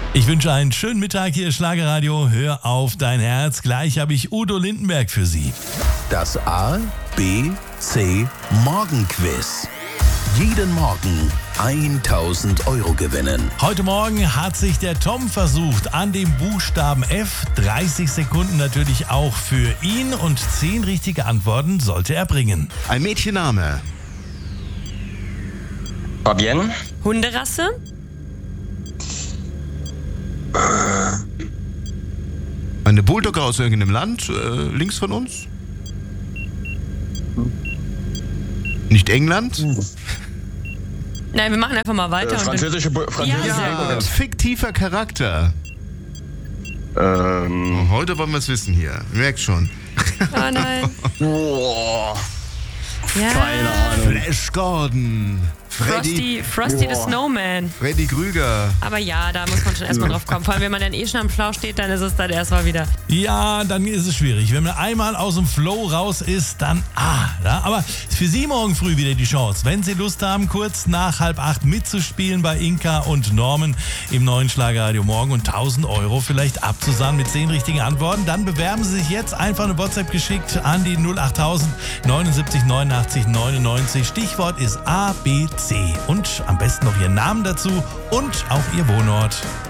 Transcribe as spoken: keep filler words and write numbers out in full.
Ich wünsche einen schönen Mittag, hier ist Schlagerradio. Hör auf dein Herz. Gleich habe ich Udo Lindenberg für Sie. Das A, B, C Morgenquiz. Jeden Morgen tausend Euro gewinnen. Heute Morgen hat sich der Tom versucht an dem Buchstaben F. dreißig Sekunden natürlich auch für ihn und zehn richtige Antworten sollte er bringen. Ein Mädchenname. Fabienne. Hunderasse? Eine Bulldogger aus irgendeinem Land, äh, links von uns? Nicht England? Nein, wir machen einfach mal weiter. Äh, französische Bu- französische Ja, Bulldogge. Fiktiver Charakter. Ähm. Oh, heute wollen wir es wissen hier. Merkt schon. Oh nein. Boah. Ja. Keine Ahnung. Flash Gordon. Freddy, Frosty, Frosty the Boah. Snowman. Freddy Krüger. Aber ja, da muss man schon erstmal drauf kommen. Vor allem, wenn man dann eh schon am Schlauch steht, dann ist es dann erstmal wieder. Ja, dann ist es schwierig. Wenn man einmal aus dem Flow raus ist, dann ah. Ja, aber für Sie morgen früh wieder die Chance, wenn Sie Lust haben, kurz nach halb acht mitzuspielen bei Inka und Norman im neuen Schlagerradio Morgen und tausend Euro vielleicht abzusahnen mit zehn richtigen Antworten, dann bewerben Sie sich jetzt einfach eine WhatsApp geschickt an die null acht tausend neunundsiebzig neunundachtzig neunundneunzig. Stichwort ist A B C und am besten noch Ihren Namen dazu und auch Ihr Wohnort.